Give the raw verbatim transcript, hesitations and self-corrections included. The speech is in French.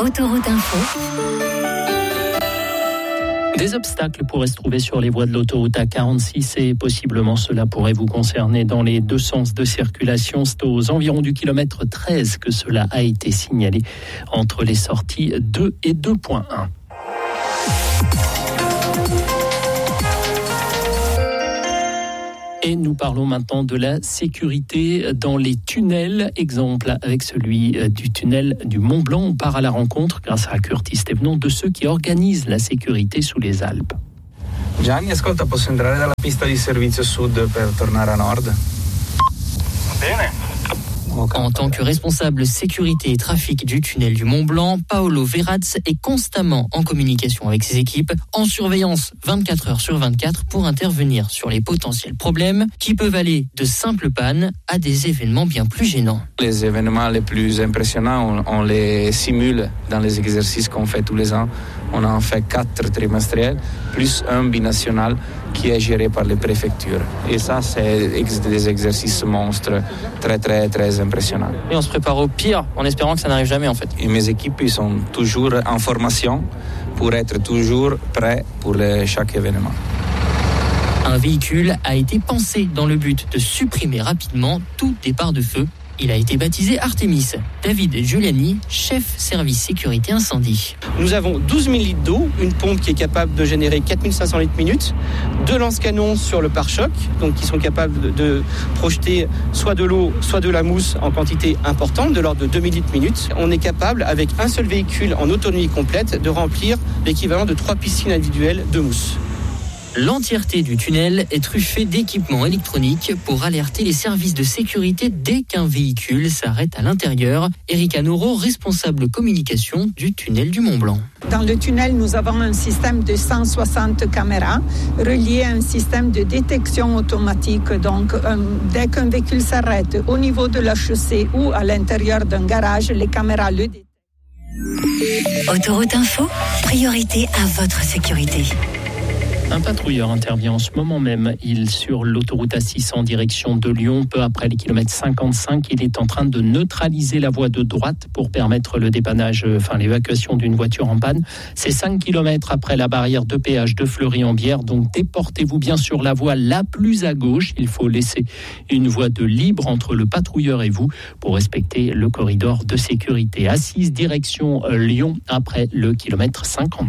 Autoroute Info. Des obstacles pourraient se trouver sur les voies de l'autoroute A quarante-six et possiblement cela pourrait vous concerner dans les deux sens de circulation. C'est aux environs du kilomètre treize que cela a été signalé entre les sorties deux et deux virgule un. Et nous parlons maintenant de la sécurité dans les tunnels. Exemple avec celui du tunnel du Mont Blanc. On part à la rencontre, grâce à Curtis Thévenon, de ceux qui organisent la sécurité sous les Alpes. Gianni, ascolta, posso entrare dalla pista di servizio sud per tornare a nord? Bene. En tant que responsable sécurité et trafic du tunnel du Mont Blanc, Paolo Verraz est constamment en communication avec ses équipes, en surveillance vingt-quatre heures sur vingt-quatre pour intervenir sur les potentiels problèmes qui peuvent aller de simples pannes à des événements bien plus gênants. Les événements les plus impressionnants, on, on les simule dans les exercices qu'on fait tous les ans. On en fait quatre trimestriels, plus un binational qui est géré par les préfectures. Et ça, c'est des exercices monstres, très, très, très impressionnants. Et on se prépare au pire en espérant que ça n'arrive jamais en fait. Et mes équipes, ils sont toujours en formation pour être toujours prêts pour les, chaque événement. Un véhicule a été pensé dans le but de supprimer rapidement tout départ de feu. Il a été baptisé Artemis. David Giuliani, chef service sécurité incendie. Nous avons douze mille litres d'eau, une pompe qui est capable de générer quatre mille cinq cents litres minute, deux lance-canons sur le pare-choc, donc qui sont capables de, de projeter soit de l'eau, soit de la mousse en quantité importante, de l'ordre de deux mille litres minute. On est capable, avec un seul véhicule en autonomie complète, de remplir l'équivalent de trois piscines individuelles de mousse. L'entièreté du tunnel est truffée d'équipements électroniques pour alerter les services de sécurité dès qu'un véhicule s'arrête à l'intérieur. Erika Noro, responsable communication du tunnel du Mont Blanc. Dans le tunnel, nous avons un système de cent soixante caméras relié à un système de détection automatique. Donc, euh, dès qu'un véhicule s'arrête au niveau de la chaussée ou à l'intérieur d'un garage, les caméras le détectent. Autoroute Info, priorité à votre sécurité. Un patrouilleur intervient en ce moment même. Il sur l'autoroute A six en direction de Lyon. Peu après les kilomètres cinquante-cinq, il est en train de neutraliser la voie de droite pour permettre le dépannage, enfin l'évacuation d'une voiture en panne. C'est cinq kilomètres après la barrière de péage de Fleury-en-Bière. Donc déportez-vous bien sur la voie la plus à gauche. Il faut laisser une voie de libre entre le patrouilleur et vous pour respecter le corridor de sécurité. A six direction Lyon après le kilomètre cinquante.